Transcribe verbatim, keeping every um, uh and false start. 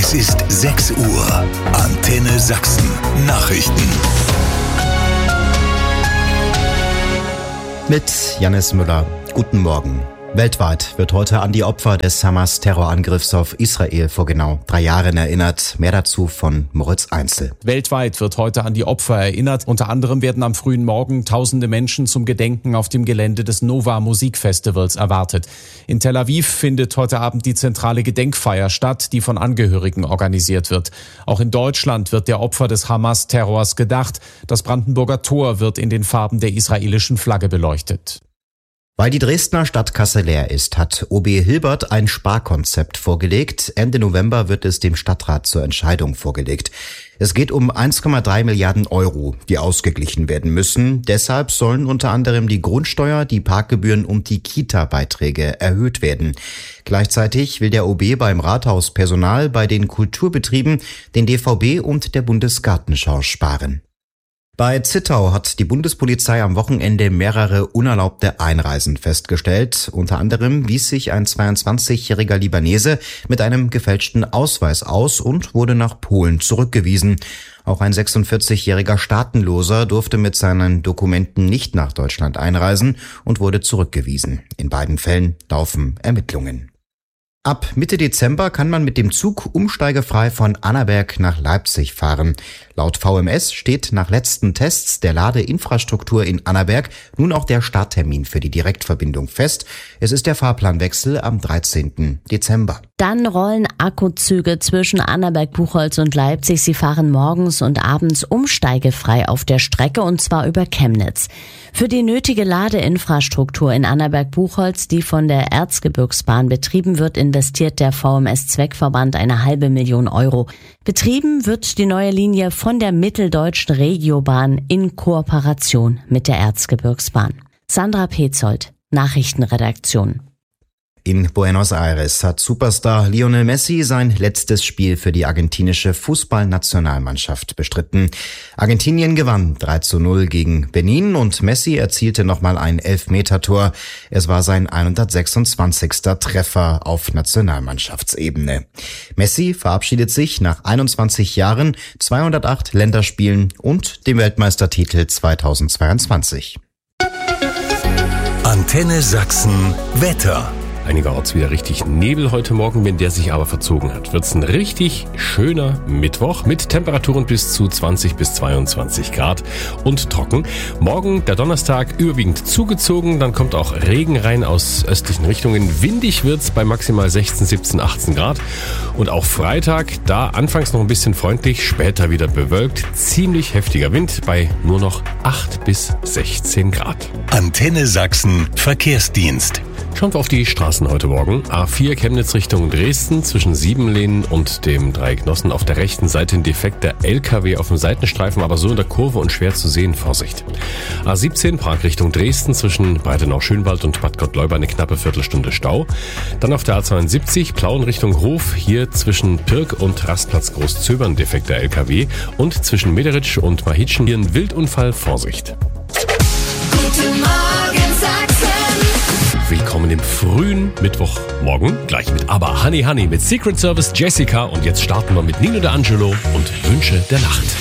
Es ist sechs Uhr. Antenne Sachsen. Nachrichten. Mit Jannis Müller. Guten Morgen. Weltweit wird heute an die Opfer des Hamas-Terrorangriffs auf Israel vor genau drei Jahren erinnert. Mehr dazu von Moritz Einzel. Weltweit wird heute an die Opfer erinnert. Unter anderem werden am frühen Morgen tausende Menschen zum Gedenken auf dem Gelände des Nova Musikfestivals erwartet. In Tel Aviv findet heute Abend die zentrale Gedenkfeier statt, die von Angehörigen organisiert wird. Auch in Deutschland wird der Opfer des Hamas-Terrors gedacht. Das Brandenburger Tor wird in den Farben der israelischen Flagge beleuchtet. Weil die Dresdner Stadtkasse leer ist, hat O B Hilbert ein Sparkonzept vorgelegt. Ende November wird es dem Stadtrat zur Entscheidung vorgelegt. Es geht um eins Komma drei Milliarden Euro, die ausgeglichen werden müssen. Deshalb sollen unter anderem die Grundsteuer, die Parkgebühren und die Kita-Beiträge erhöht werden. Gleichzeitig will der O B beim Rathauspersonal, bei den Kulturbetrieben, den D V B und der Bundesgartenschau sparen. Bei Zittau hat die Bundespolizei am Wochenende mehrere unerlaubte Einreisen festgestellt. Unter anderem wies sich ein zweiundzwanzigjähriger Libanese mit einem gefälschten Ausweis aus und wurde nach Polen zurückgewiesen. Auch ein sechsundvierzigjähriger Staatenloser durfte mit seinen Dokumenten nicht nach Deutschland einreisen und wurde zurückgewiesen. In beiden Fällen laufen Ermittlungen. Ab Mitte Dezember kann man mit dem Zug umsteigefrei von Annaberg nach Leipzig fahren. Laut V M S steht nach letzten Tests der Ladeinfrastruktur in Annaberg nun auch der Starttermin für die Direktverbindung fest. Es ist der Fahrplanwechsel am dreizehnten Dezember. Dann rollen Akkuzüge zwischen Annaberg, Buchholz und Leipzig. Sie fahren morgens und abends umsteigefrei auf der Strecke, und zwar über Chemnitz. Für die nötige Ladeinfrastruktur in Annaberg-Buchholz, die von der Erzgebirgsbahn betrieben wird, investiert der V M S-Zweckverband eine halbe Million Euro. Betrieben wird die neue Linie von der Mitteldeutschen Regiobahn in Kooperation mit der Erzgebirgsbahn. Sandra Petzold, Nachrichtenredaktion. In Buenos Aires hat Superstar Lionel Messi sein letztes Spiel für die argentinische Fußballnationalmannschaft bestritten. Argentinien gewann drei zu null gegen Benin und Messi erzielte nochmal ein Elfmetertor. Es war sein hundertsechsundzwanzigster Treffer auf Nationalmannschaftsebene. Messi verabschiedet sich nach einundzwanzig Jahren, zweihundertacht Länderspielen und dem Weltmeistertitel zweitausendzweiundzwanzig. Antenne Sachsen Wetter. Einigerorts wieder richtig Nebel heute Morgen, wenn der sich aber verzogen hat, wird's ein richtig schöner Mittwoch mit Temperaturen bis zu zwanzig bis zweiundzwanzig Grad und trocken. Morgen, der Donnerstag, überwiegend zugezogen, dann kommt auch Regen rein aus östlichen Richtungen. Windig wird's bei maximal sechzehn, siebzehn, achtzehn Grad. Und auch Freitag, da anfangs noch ein bisschen freundlich, später wieder bewölkt, ziemlich heftiger Wind bei nur noch acht bis sechzehn Grad. Antenne Sachsen Verkehrsdienst. Schauen wir auf die Straßen heute Morgen. A vier Chemnitz Richtung Dresden zwischen Siebenlehnen und dem Dreiecknossen. Auf der rechten Seite ein defekter L K W auf dem Seitenstreifen, aber so in der Kurve und schwer zu sehen. Vorsicht. A siebzehn Prag Richtung Dresden zwischen Breitenau-Schönwald und Bad Gottleuba eine knappe Viertelstunde Stau. Dann auf der A zweiundsiebzig Plauen Richtung Hof, hier zwischen Pirk und Rastplatz Großzöbern defekter L K W und zwischen Mederitsch und Mahitschen hier ein Wildunfall. Vorsicht. Guten Morgen Sachsen. Willkommen im frühen Mittwochmorgen. Gleich mit Aber Honey Honey mit Secret Service Jessica. Und jetzt starten wir mit Nino D'Angelo und Wünsche der Nacht.